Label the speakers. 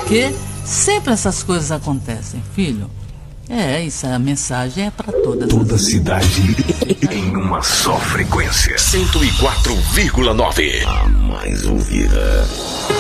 Speaker 1: porque sempre essas coisas acontecem, filho. Isso, a mensagem é para todas.
Speaker 2: Toda cidade em uma só frequência. 104,9. A mais ouvida.